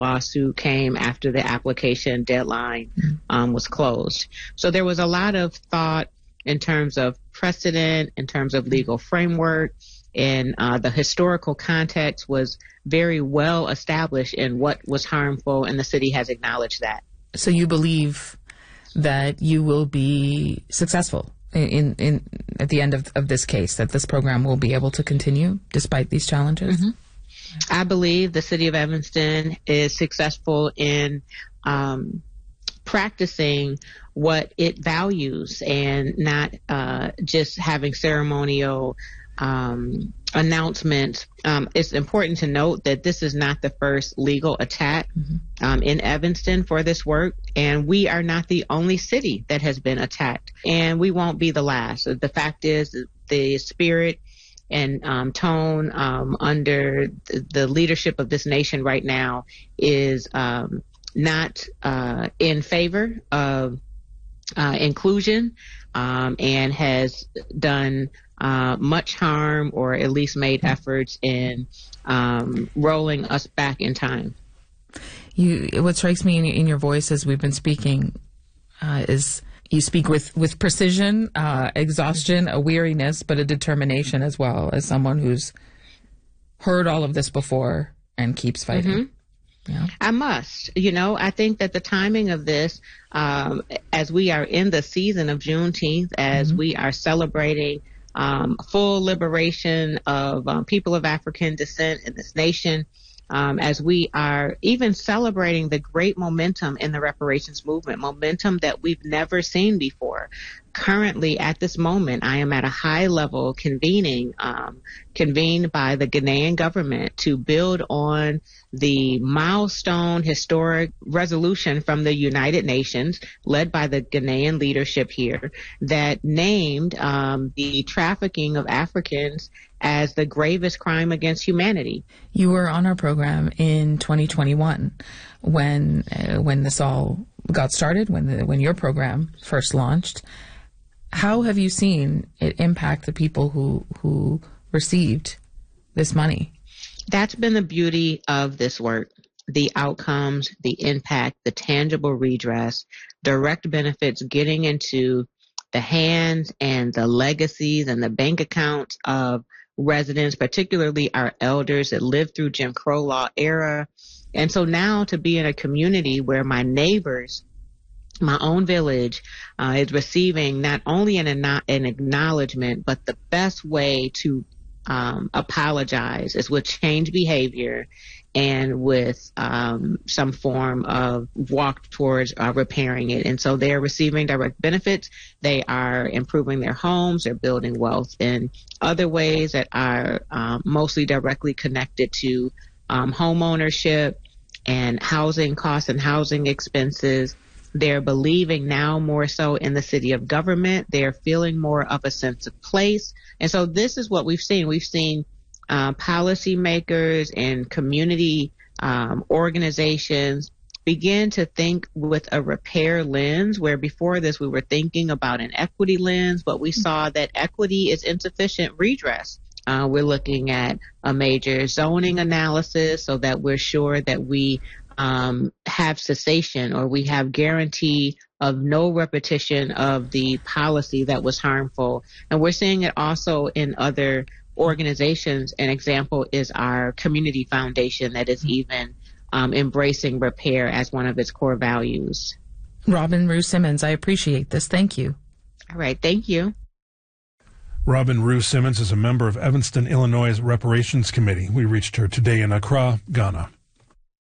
lawsuit came after the application deadline was closed. So there was a lot of thought in terms of precedent, in terms of legal framework, and the historical context was very well established in what was harmful, and the city has acknowledged that. So you believe that you will be successful in at the end of this case, that this program will be able to continue despite these challenges? Mm-hmm. I believe the city of Evanston is successful in practicing what it values and not just having ceremonial announcements. It's important to note that this is not the first legal attack in Evanston for this work, and we are not the only city that has been attacked, and we won't be the last. The fact is, the spirit and tone under the leadership of this nation right now is not in favor of inclusion and has done much harm, or at least made efforts in rolling us back in time. What strikes me in your voice as we've been speaking is you speak with precision, exhaustion, a weariness, but a determination as well, as someone who's heard all of this before and keeps fighting. Mm-hmm. Yeah. I must. I think that the timing of this, as we are in the season of Juneteenth, as we are celebrating full liberation of people of African descent in this nation, as we are even celebrating the great momentum in the reparations movement, momentum that we've never seen before. Currently, at this moment, I am at a high level convened by the Ghanaian government to build on the milestone historic resolution from the United Nations, led by the Ghanaian leadership here, that named the trafficking of Africans as the gravest crime against humanity. You were on our program in 2021 when this all got started, when your program first launched. How have you seen it impact the people who received this money? That's been the beauty of this work. The outcomes, the impact, the tangible redress, direct benefits getting into the hands and the legacies and the bank accounts of residents, particularly our elders that lived through Jim Crow law era. And so now to be in a community where my neighbors, my own village, is receiving not only an acknowledgement, but the best way to apologize is with change behavior and with some form of walk towards repairing it. And so they're receiving direct benefits. They are improving their homes. They're building wealth in other ways that are mostly directly connected to home ownership and housing costs and housing expenses. They're believing now more so in the city of government. They're feeling more of a sense of place. And so this is what we've seen. We've seen policymakers and community organizations begin to think with a repair lens, where before this we were thinking about an equity lens, but we saw that equity is insufficient redress. We're looking at a major zoning analysis so that we're sure that we have cessation, or we have guarantee of no repetition of the policy that was harmful. And we're seeing it also in other organizations. An example is our community foundation that is even embracing repair as one of its core values. Robin Rue Simmons, I appreciate this. Thank you. All right. Thank you. Robin Rue Simmons is a member of Evanston, Illinois' Reparations Committee. We reached her today in Accra, Ghana.